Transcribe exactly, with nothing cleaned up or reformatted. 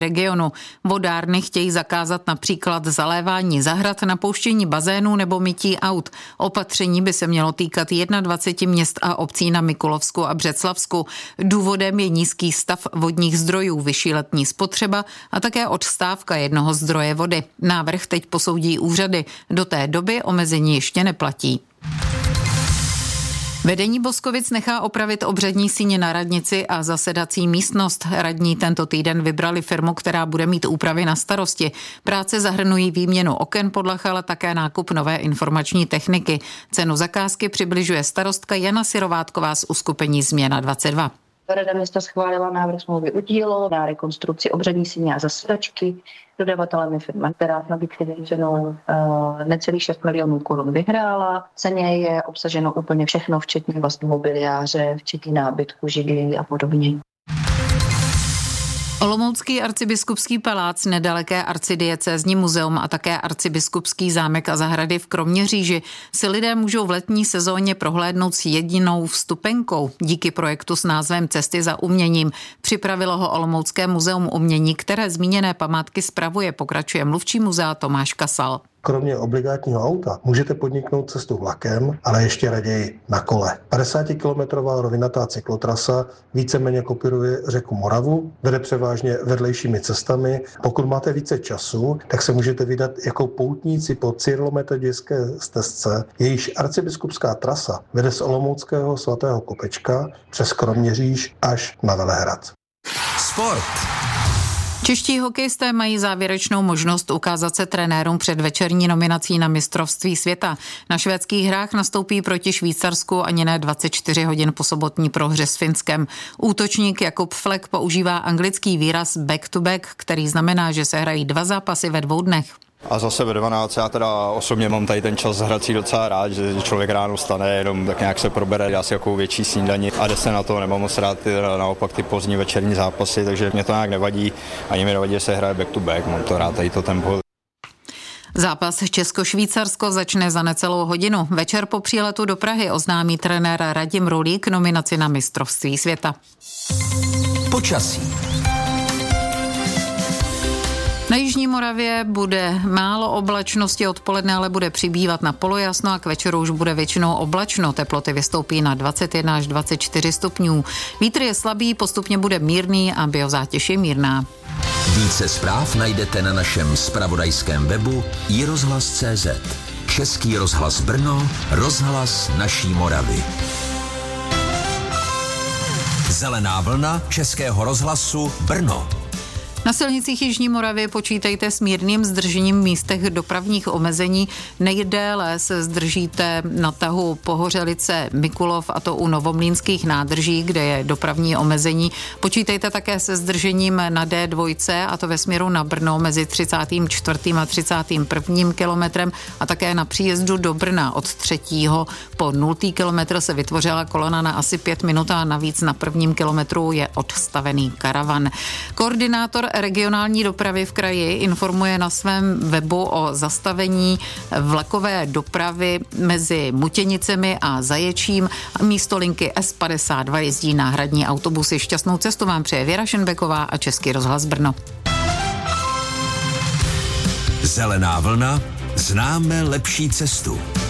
regionu. Vodárny chtějí zakázat například zalévání zahrad, napouštění bazénů nebo mytí aut. Opatření by se mělo týkat dvacet jedna měst a obcí na Mikulovsku a Břeclavsku. Důvodem je nízký stav vodních zdrojů, vyšší letní spotřeba a také odstávka jednoho zdroje vody. Návrh teď posoudí úřady. Do té doby omezení ještě neplatí. Vedení Boskovic nechá opravit obřadní síně na radnici a zasedací místnost. Radní tento týden vybrali firmu, která bude mít úpravy na starosti. Práce zahrnují výměnu oken, podlah, ale také nákup nové informační techniky. Cenu zakázky přibližuje starostka Jana Sirovátková z uskupení Změna dvacet dva. Rada města schválila návrh smlouvy u dílo na rekonstrukci obřadní síně a zasedačky. Dodavatelem je firma, která v nabídce vyřešenou uh, necelých šest milionů korun vyhrála. V ceně je obsaženo úplně všechno, včetně vlastně mobiliáře, včetně nábytku, židlí a podobně. Olomoucký arcibiskupský palác, nedaleké arcidiecézní muzeum a také arcibiskupský zámek a zahrady v Kroměříži si lidé můžou v letní sezóně prohlédnout s jedinou vstupenkou. Díky projektu s názvem Cesty za uměním připravilo ho Olomoucké muzeum umění, které zmíněné památky spravuje, pokračuje mluvčí muzea Tomáš Kasal. Kromě obligátního auta můžete podniknout cestu vlakem, ale ještě raději na kole. padesátikilometrová rovinatá cyklotrasa víceméně kopíruje řeku Moravu, vede převážně vedlejšími cestami. Pokud máte více času, tak se můžete vydat jako poutníci po cyrilometodějské stezce. Jejíž arcibiskupská trasa vede z olomouckého svatého Kopečka přes Kroměříž až na Velehrad. Sport. Čeští hokejisté mají závěrečnou možnost ukázat se trenérům před večerní nominací na mistrovství světa. Na švédských hrách nastoupí proti Švýcarsku ani ne dvacet čtyři hodin po sobotní prohře s Finskem. Útočník Jakub Flek používá anglický výraz back to back, který znamená, že se hrají dva zápasy ve dvou dnech. A zase ve dvanáct, já teda osobně mám tady ten čas hrací docela rád, že člověk ráno stane, jenom tak nějak se probere, dá si jakou větší snídani a jde se na to, nemám moc rád ty, naopak ty pozdní večerní zápasy, takže mě to nějak nevadí, ani mi nevadí, že se hraje back to back, mám to rád tady to tempo. Zápas Česko-Švýcarsko začne za necelou hodinu. Večer po příletu do Prahy oznámí trenér Radim Rulík nominaci na mistrovství světa. Počasí. Na jižní Moravě bude málo oblačnosti, odpoledne ale bude přibývat na polojasno a k večeru už bude většinou oblačno. Teploty vystoupí na dvacet jedna až dvacet čtyři stupňů. Vítr je slabý, postupně bude mírný a biozátěž je mírná. Více zpráv najdete na našem zpravodajském webu i rozhlas tečka cé zet. Český rozhlas Brno, rozhlas naší Moravy. Zelená vlna Českého rozhlasu Brno. Na silnicích jižní Moravy počítejte s mírným zdržením v místech dopravních omezení. Nejdéle se zdržíte na tahu Pohořelice Mikulov, a to u Novomlýnských nádrží, kde je dopravní omezení. Počítejte také se zdržením na dé dva, a to ve směru na Brno mezi třicátým čtvrtým a třicátým prvním kilometrem a také na příjezdu do Brna od třetího po nultý kilometr se vytvořila kolona na asi pět minut a navíc na prvním kilometru je odstavený karavan. Koordinátor regionální dopravy v kraji informuje na svém webu o zastavení vlakové dopravy mezi Mutěnicemi a Zaječím. Místo linky es padesát dva jezdí náhradní autobusy. Šťastnou cestu vám přeje Věra Šenbeková a Český rozhlas Brno. Zelená vlna, známe lepší cestu.